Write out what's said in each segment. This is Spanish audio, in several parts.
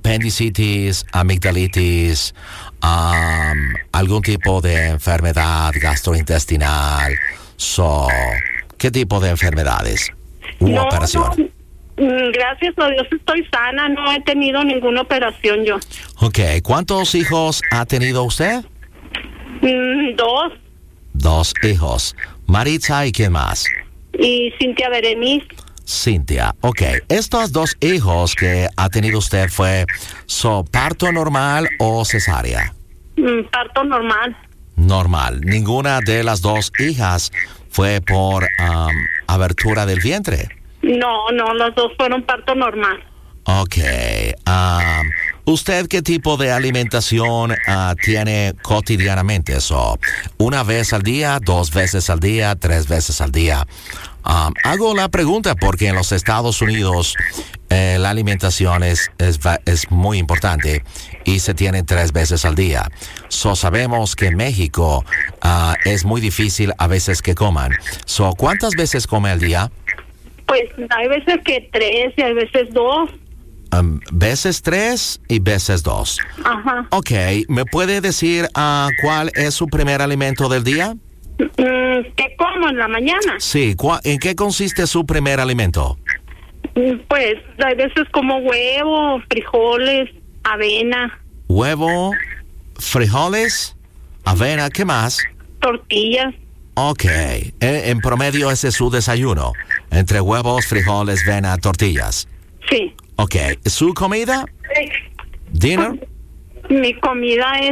apendicitis, amigdalitis, algún tipo de enfermedad gastrointestinal. ¿Qué tipo de enfermedades u operación? Gracias a Dios estoy sana, no he tenido ninguna operación yo. Ok, ¿cuántos hijos ha tenido usted? 2. 2 hijos. Maritza, ¿y quién más? Y Cintia Berenice. Cintia, ok. Estos 2 hijos que ha tenido usted fue parto normal o cesárea? Parto normal. Normal. Ninguna de las 2 hijas fue por abertura del vientre. No, las 2 fueron parto normal. Ok. ¿Usted qué tipo de alimentación tiene cotidianamente? ¿Una vez al día, 2 veces al día, 3 veces al día? Hago la pregunta porque en los Estados Unidos la alimentación es muy importante y se tiene 3 veces al día. Sabemos que en México es muy difícil a veces que coman. ¿Cuántas veces come al día? Pues hay veces que 3 y hay veces 2. Veces 3 y veces 2. Ajá. Ok, ¿me puede decir cuál es su primer alimento del día? ¿Qué como en la mañana? Sí, ¿en qué consiste su primer alimento? Pues hay veces como huevo, frijoles, avena. Huevo, frijoles, avena, ¿qué más? Tortillas. Ok, en promedio ese es su desayuno, entre huevos, frijoles, avena, tortillas. Sí. Ok, ¿su comida? ¿Dinner? Mi comida es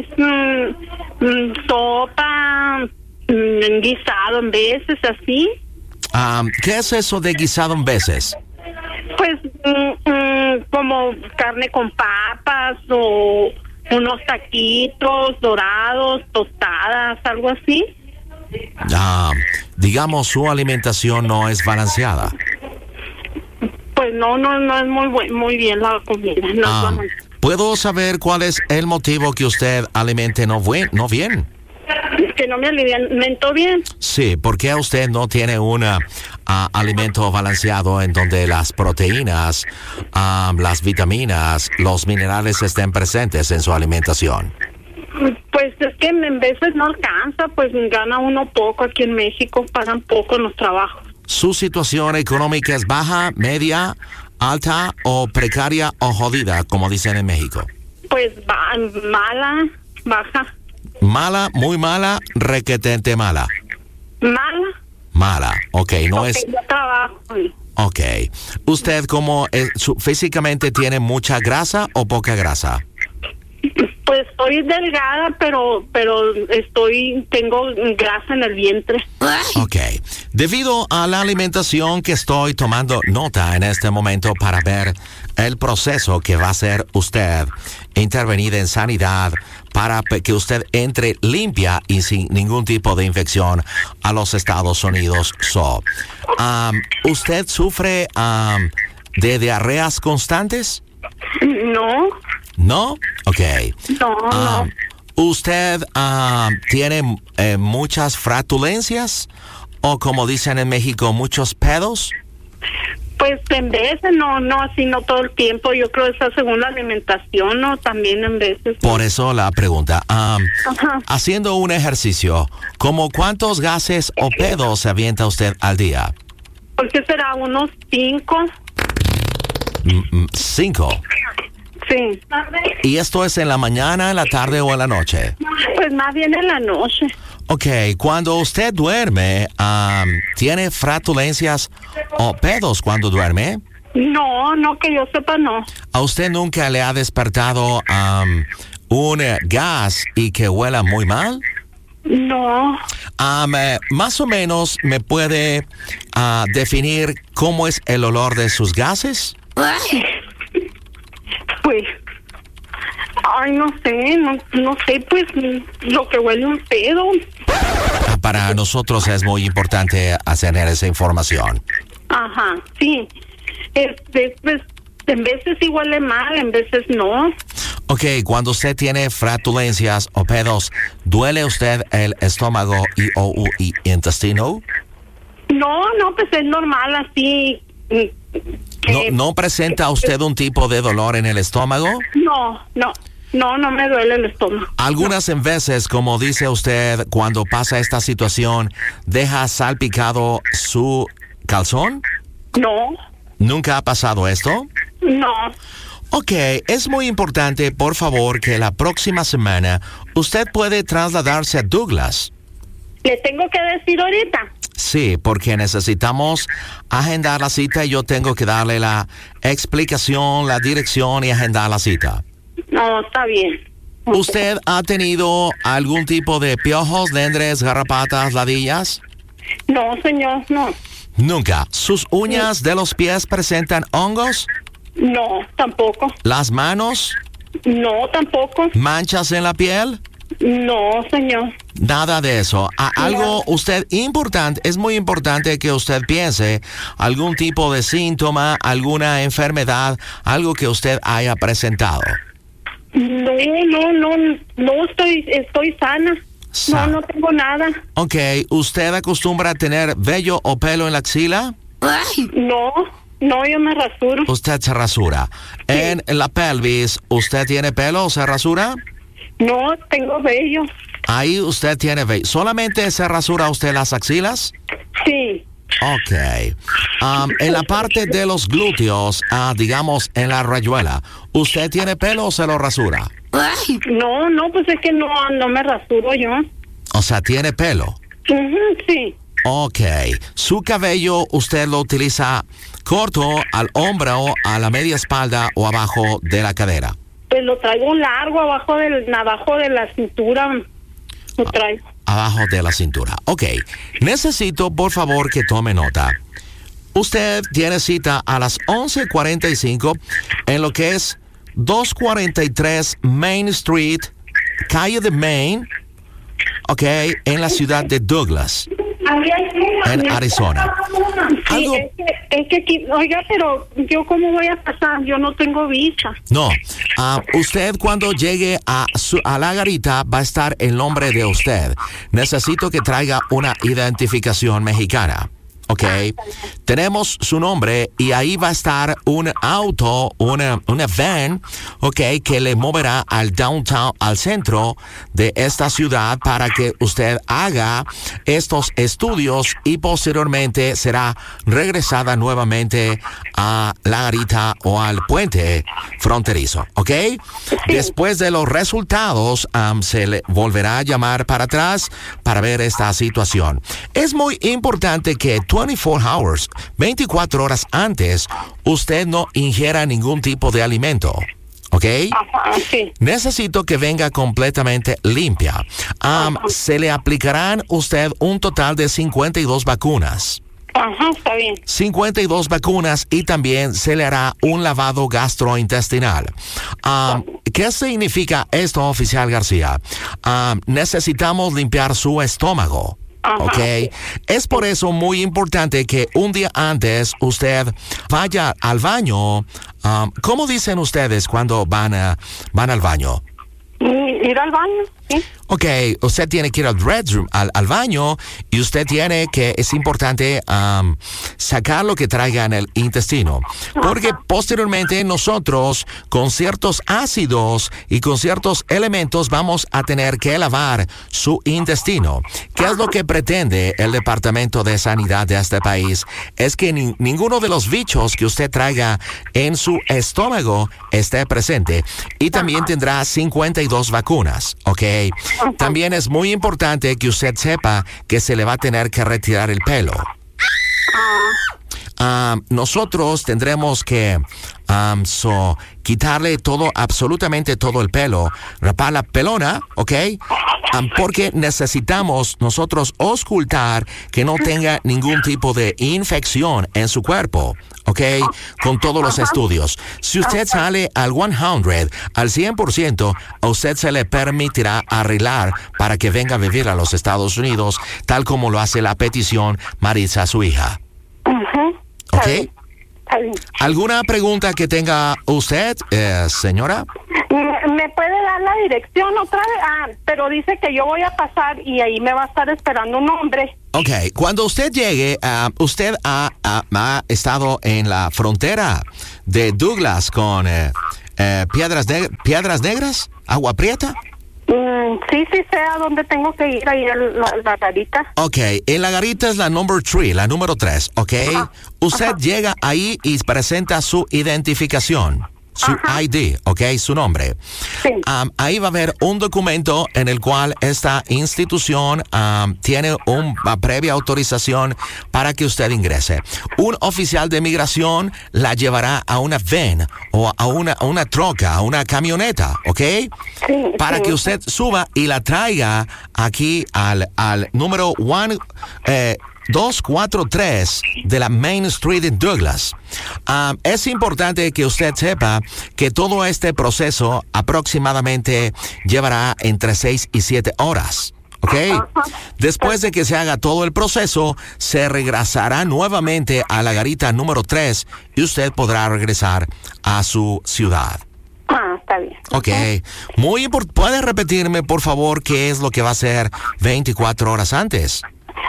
sopa, guisado en veces, así. ¿Qué es eso de guisado en veces? Pues como carne con papas o unos taquitos dorados, tostadas, algo así. Digamos, su alimentación no es balanceada. Pues no es muy bien la comida. No es ¿Puedo saber cuál es el motivo que usted alimente no bien? Que no me alimento bien. Sí, ¿por qué usted no tiene un alimento balanceado en donde las proteínas, las vitaminas, los minerales estén presentes en su alimentación? Pues es que en veces no alcanza, pues gana uno poco aquí en México, pagan poco en los trabajos. ¿Su situación económica es baja, media, alta o precaria o jodida, como dicen en México? Pues mala, baja. Mala, muy mala, requetente mala. Mala. Mala, ok, no porque es... yo trabajo. Ok. ¿Usted físicamente tiene mucha grasa o poca grasa? Pues estoy delgada, pero tengo grasa en el vientre. Ok. Debido a la alimentación que estoy tomando nota en este momento para ver el proceso que va a hacer usted intervenir en sanidad para que usted entre limpia y sin ningún tipo de infección a los Estados Unidos. ¿Usted sufre de diarreas constantes? No. ¿No? Ok. No. ¿Usted tiene muchas flatulencias? ¿O como dicen en México, muchos pedos? Pues en veces, no así, no todo el tiempo. Yo creo esa según la alimentación, ¿no? También en veces. Por eso la pregunta. Haciendo un ejercicio, ¿como cuántos gases o pedos se avienta usted al día? ¿Por qué será? ¿Unos 5? 5. Sí. ¿Y esto es en la mañana, en la tarde o en la noche? Pues más bien en la noche. Ok, cuando usted duerme, ¿tiene flatulencias o pedos cuando duerme? No, que yo sepa, no. ¿A usted nunca le ha despertado un gas y que huela muy mal? No. Más o menos, ¿me puede definir cómo es el olor de sus gases? Pues, no sé, pues, lo que huele un pedo. Para nosotros es muy importante tener esa información. Ajá, sí. Pues, en veces sí huele mal, en veces no. Ok, cuando usted tiene flatulencias o pedos, ¿duele usted el estómago y intestino? No, pues es normal así. ¿No presenta usted un tipo de dolor en el estómago? No me duele el estómago. Algunas veces, como dice usted, cuando pasa esta situación, ¿deja salpicado su calzón? No. ¿Nunca ha pasado esto? No. Ok, es muy importante, por favor, que la próxima semana usted puede trasladarse a Douglas. ¿Le tengo que decir ahorita? Sí, porque necesitamos agendar la cita y yo tengo que darle la explicación, la dirección y agendar la cita. No, está bien. ¿Usted ha tenido algún tipo de piojos, lendres, garrapatas, ladillas? No, señor, no. Nunca. ¿Sus uñas de los pies presentan hongos? No, tampoco. ¿Las manos? No, tampoco. ¿Manchas en la piel? No, señor. Nada de eso. Algo usted importante, es muy importante que usted piense algún tipo de síntoma, alguna enfermedad, algo que usted haya presentado. No, estoy sana. No tengo nada. Ok, ¿usted acostumbra a tener vello o pelo en la axila? No, yo me rasuro. Usted se rasura. Sí. En la pelvis, ¿usted tiene pelo o se rasura? No, tengo vello. Ahí usted tiene vello. ¿Solamente se rasura usted las axilas? Sí. Ok. En la parte de los glúteos, digamos en la rayuela, ¿usted tiene pelo o se lo rasura? No, pues es que no me rasuro yo. O sea, ¿tiene pelo? Sí. Ok. ¿Su cabello usted lo utiliza corto, al hombro, a la media espalda o abajo de la cadera? Pues lo traigo largo, abajo de la cintura. Lo traigo. Abajo de la cintura. Ok. Necesito, por favor, que tome nota. Usted tiene cita a las 11:45 en lo que es 243 Main Street, calle de Main, ok, en la ciudad de Douglas, en Arizona. Sí, es que aquí, oiga, pero yo cómo voy a pasar, yo no tengo visa. No, usted cuando llegue a la garita va a estar el nombre de usted. Necesito que traiga una identificación mexicana. Ok, tenemos su nombre y ahí va a estar un auto, una van, ok, que le moverá al downtown, al centro de esta ciudad para que usted haga estos estudios y posteriormente será regresada nuevamente a la garita o al puente fronterizo, ok. Sí. Después de los resultados, se le volverá a llamar para atrás para ver esta situación. Es muy importante que 24 horas antes, usted no ingiera ningún tipo de alimento. ¿Ok? Ajá, sí. Necesito que venga completamente limpia. Se le aplicarán usted un total de 52 vacunas. Ajá, está bien. 52 vacunas y también se le hará un lavado gastrointestinal. ¿Qué significa esto, oficial García? Necesitamos limpiar su estómago. Ok, es por eso muy importante que un día antes usted vaya al baño. ¿Cómo dicen ustedes cuando van al baño? Ir al baño, sí. Ok, usted tiene que ir al restroom, al baño, y usted tiene que, es importante sacar lo que traiga en el intestino. Porque posteriormente nosotros, con ciertos ácidos y con ciertos elementos, vamos a tener que lavar su intestino. ¿Qué es lo que pretende el Departamento de Sanidad de este país? Es que ninguno de los bichos que usted traiga en su estómago esté presente. Y también tendrá 52 vacunas, ¿ok? También es muy importante que usted sepa que se le va a tener que retirar el pelo. Nosotros tendremos que quitarle todo, absolutamente todo el pelo, rapar la pelona, ¿ok? Porque necesitamos nosotros auscultar que no tenga ningún tipo de infección en su cuerpo, ¿ok? Con todos los estudios. Si usted sale al 100%, a usted se le permitirá arreglar para que venga a vivir a los Estados Unidos, tal como lo hace la petición Maritza, su hija. ¿Ok? ¿Alguna pregunta que tenga usted, señora? ¿Me puede dar la dirección otra vez? Pero dice que yo voy a pasar y ahí me va a estar esperando un hombre. Ok, cuando usted llegue, usted ha estado en la frontera de Douglas con Piedras Negras, Agua Prieta. Sí, sé a dónde tengo que ir, ahí en la garita. Ok, en la garita es la número 3, ok. Usted llega ahí y presenta su identificación. Su ID, ok, su nombre. Sí. Ahí va a haber un documento en el cual esta institución tiene una previa autorización para que usted ingrese. Un oficial de migración la llevará a una van o a una troca, a una camioneta, ok, para que usted suba y la traiga aquí al número 243 de la Main Street en Douglas. Es importante que usted sepa que todo este proceso aproximadamente llevará entre 6 y 7 horas. ¿Ok? Después de que se haga todo el proceso, se regresará nuevamente a la garita número 3 y usted podrá regresar a su ciudad. Está bien. Ok. Muy importante. ¿Puede repetirme, por favor, qué es lo que va a hacer 24 horas antes?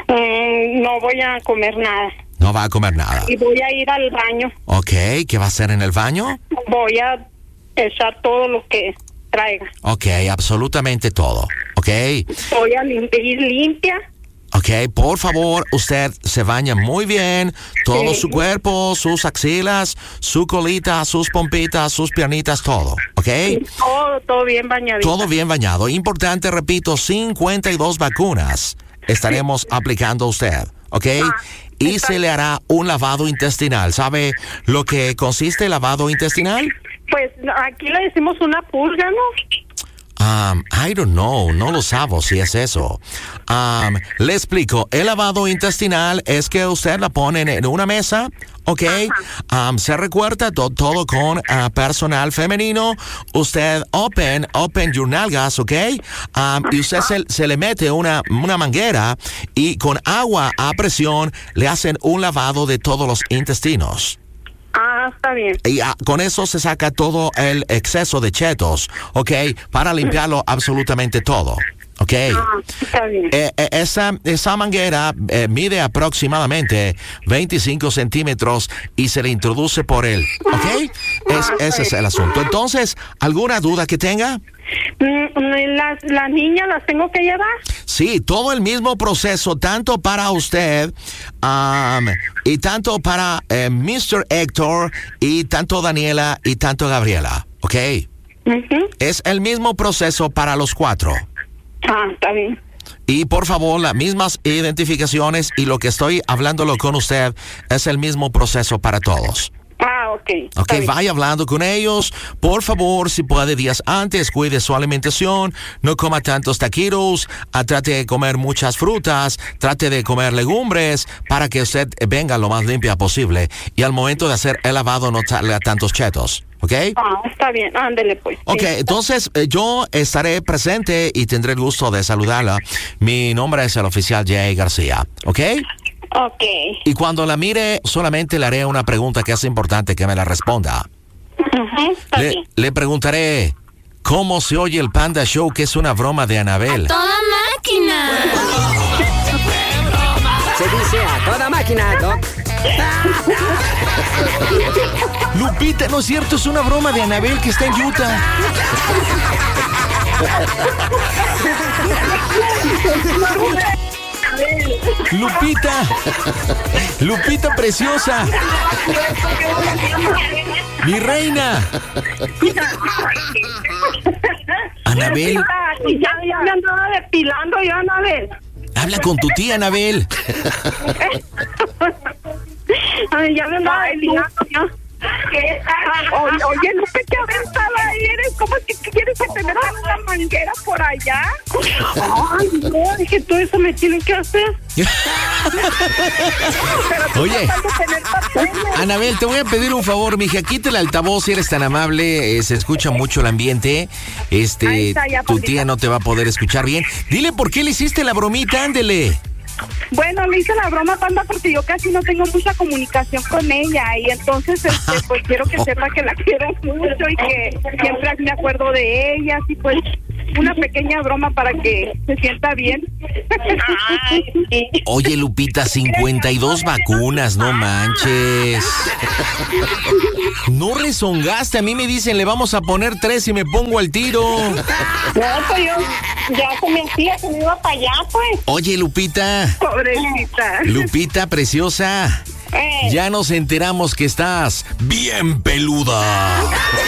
No voy a comer nada. No va a comer nada. Y voy a ir al baño. Ok, ¿qué va a hacer en el baño? Voy a echar todo lo que traiga. Ok, absolutamente todo. Ok. Voy a ir limpia. Ok, por favor, usted se baña muy bien, todo su cuerpo, sus axilas, su colita, sus pompitas, sus piernitas, todo. Ok. Todo bien bañado. Todo bien bañado. Importante, repito, 52 vacunas estaremos aplicando a usted, ¿ok? Y se le hará un lavado intestinal. ¿Sabe lo que consiste el lavado intestinal? Pues aquí le decimos una purga, ¿no? I don't know, no lo sabo si es eso. Le explico, el lavado intestinal es que usted la pone en una mesa, ¿ok? Se recuerda todo con personal femenino. Usted open your nalgas, ¿ok? Y usted se le mete una manguera y con agua a presión le hacen un lavado de todos los intestinos. Está bien. Y con eso se saca todo el exceso de chetos, ¿ok? Para limpiarlo absolutamente todo, ¿ok? Está bien. Esa manguera mide aproximadamente 25 centímetros y se le introduce por él, ¿ok? Ese es el asunto. Entonces, ¿alguna duda que tenga? ¿Las niñas las tengo que llevar? Sí, todo el mismo proceso, tanto para usted y tanto para Mr. Héctor y tanto Daniela y tanto Gabriela, ¿ok? Es el mismo proceso para los 4. Está bien. Y por favor, las mismas identificaciones y lo que estoy hablándolo con usted es el mismo proceso para todos. Ok, vaya hablando con ellos. Por favor, si puede días antes, cuide su alimentación. No coma tantos taquitos. Trate de comer muchas frutas. Trate de comer legumbres para que usted venga lo más limpia posible. Y al momento de hacer el lavado no salga tantos chetos. ¿Ok? Está bien, ándele pues. Ok, entonces yo estaré presente y tendré el gusto de saludarla. Mi nombre es el oficial Jay García. ¿Ok? Ok. Y cuando la mire, solamente le haré una pregunta que es importante que me la responda. Le preguntaré, ¿cómo se oye el Panda Show, que es una broma de Anabel? ¡A toda máquina! Se dice a toda máquina, Doc. Lupita, no es cierto, es una broma de Anabel que está en Utah. Lupita preciosa, mi reina. Anabel. Ya me andaba depilando yo, Anabel. Habla con tu tía, Anabel. Ya me andaba depilando yo. Oye, Lupe, ¿qué aventada eres? ¿Cómo es que quieres que te metan una manguera por allá? Ay, no, dije, todo eso me tienen que hacer. Oye, Anabel, te voy a pedir un favor, mija, quita el altavoz si eres tan amable, se escucha mucho el ambiente, está, ya, tu tía no te va a poder escuchar bien. Dile por qué le hiciste la bromita, ándele. Bueno, le hice la broma, Panda, porque yo casi no tengo mucha comunicación con ella y entonces pues quiero que sepa que la quiero mucho y que siempre me acuerdo de ella, así pues una pequeña broma para que se sienta bien. Oye, Lupita, 52 vacunas, no manches. No rezongaste, a mí me dicen le vamos a poner 3 y me pongo al tiro. No, pues yo ya se me hacía, se me iba para allá, pues. Oye, Lupita. Pobrecita. Lupita, preciosa. Ya nos enteramos que estás bien peluda.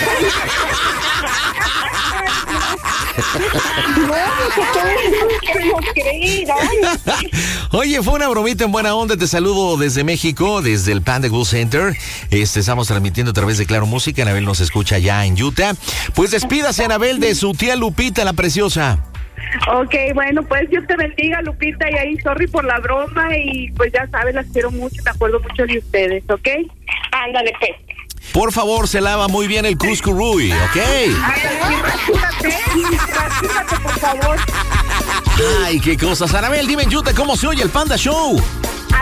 Oye, fue una bromita en buena onda. Te saludo desde México, desde el Panda Cool Center. Estamos transmitiendo a través de Claro Música. Anabel nos escucha ya en Utah. Pues despídase, Anabel, de su tía Lupita, la preciosa. Ok, bueno, pues Dios te bendiga, Lupita, y ahí sorry por la broma y pues ya sabes, las quiero mucho, me acuerdo mucho de ustedes, ¿ok? Ándale, pues. Por favor, se lava muy bien el cuscurruy, ¿ok? Rasúrate, por favor. Ay, qué cosas. Anabel, dime en Utah cómo se oye el Panda Show.